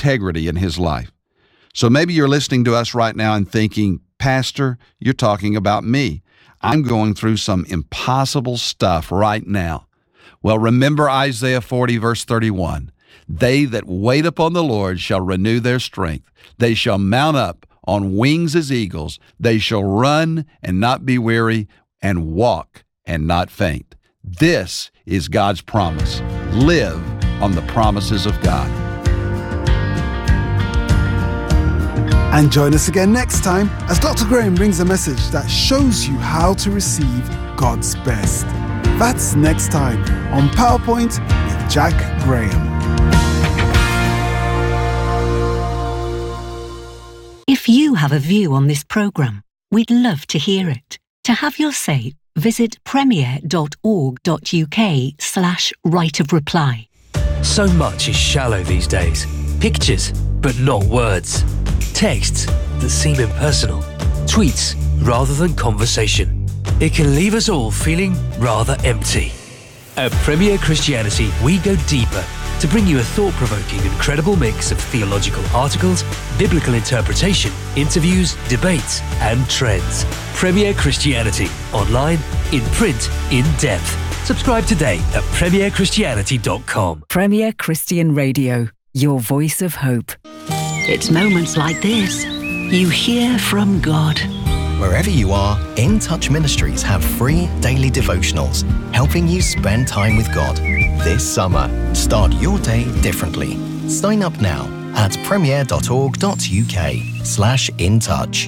integrity in his life. So maybe you're listening to us right now and thinking, Pastor, you're talking about me. I'm going through some impossible stuff right now. Well, remember Isaiah 40, verse 31. They that wait upon the Lord shall renew their strength. They shall mount up on wings as eagles. They shall run and not be weary, and walk and not faint. This is God's promise. Live on the promises of God. And join us again next time as Dr. Graham brings a message that shows you how to receive God's best. That's next time on PowerPoint with Jack Graham. If you have a view on this programme, we'd love to hear it. To have your say, visit premier.org.uk/right of reply. So much is shallow these days. Pictures, but not words. Texts that seem impersonal. Tweets rather than conversation. It can leave us all feeling rather empty. At Premier Christianity, we go deeper to bring you a thought-provoking and credible mix of theological articles, biblical interpretation, interviews, debates, and trends. Premier Christianity, online, in print, in depth. Subscribe today at premierchristianity.com. Premier Christian Radio, your voice of hope. It's moments like this you hear from God. Wherever you are, In Touch Ministries have free daily devotionals, helping you spend time with God. This summer, start your day differently. Sign up now at premier.org.uk/intouch.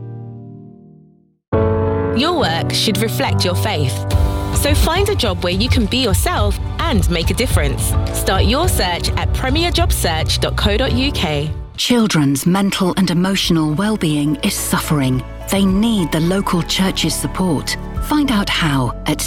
Your work should reflect your faith. So find a job where you can be yourself and make a difference. Start your search at premierjobsearch.co.uk. Children's mental and emotional well-being is suffering. They need the local church's support. Find out how at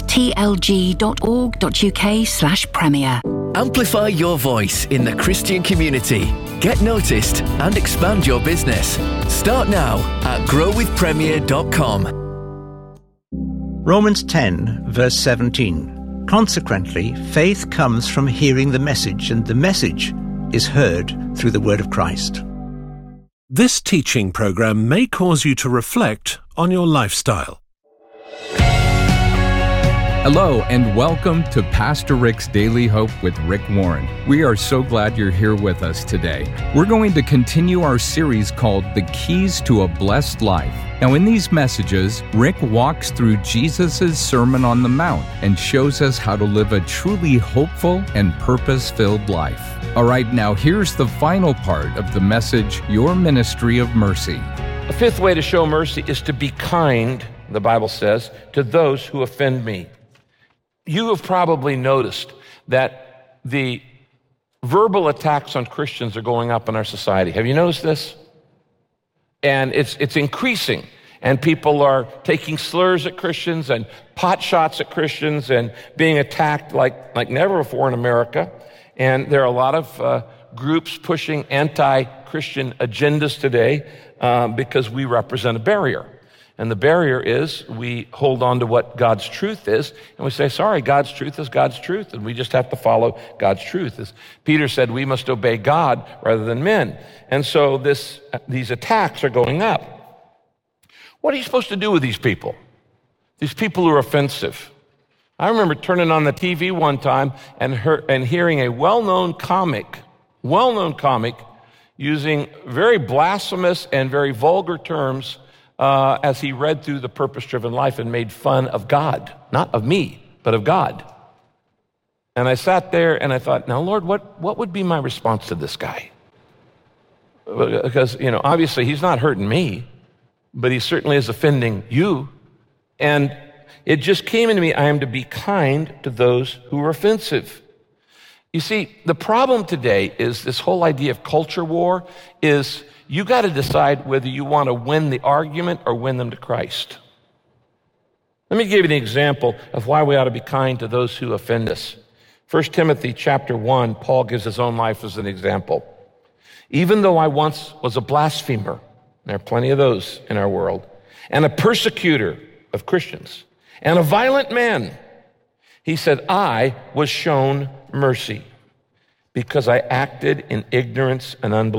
tlg.org.uk/premier. Amplify your voice in the Christian community. Get noticed and expand your business. Start now at growwithpremier.com. Romans 10, verse 17. Consequently, faith comes from hearing the message, and the message is heard through the word of Christ. This teaching program may cause you to reflect on your lifestyle. Hello and welcome to Pastor Rick's Daily Hope with Rick Warren. We are so glad you're here with us today. We're going to continue our series called The Keys to a Blessed Life. Now in these messages, Rick walks through Jesus' Sermon on the Mount and shows us how to live a truly hopeful and purpose-filled life. All right, now here's the final part of the message, Your Ministry of Mercy. A fifth way to show mercy is to be kind, the Bible says, to those who offend me. You have probably noticed that the verbal attacks on Christians are going up in our society. Have you noticed this? And it's increasing. And people are taking slurs at Christians and pot shots at Christians and being attacked like never before in America. And there are a lot of groups pushing anti-Christian agendas today because we represent a barrier. And the barrier is we hold on to what God's truth is, and we say, sorry, God's truth is God's truth, and we just have to follow God's truth. As Peter said, we must obey God rather than men. And so these attacks are going up. What are you supposed to do with these people? These people who are offensive. I remember turning on the TV one time and hearing a well-known comic using very blasphemous and very vulgar terms as he read through the Purpose-Driven Life and made fun of God, not of me, but of God. And I sat there and I thought, now, Lord, what would be my response to this guy? Because, obviously he's not hurting me, but he certainly is offending you. And it just came into me, I am to be kind to those who are offensive. You see, the problem today is this whole idea of culture war is you got to decide whether you want to win the argument or win them to Christ. Let me give you an example of why we ought to be kind to those who offend us. 1 Timothy chapter 1, Paul gives his own life as an example. Even though I once was a blasphemer, there are plenty of those in our world, and a persecutor of Christians, and a violent man, he said, I was shown mercy because I acted in ignorance and unbelief.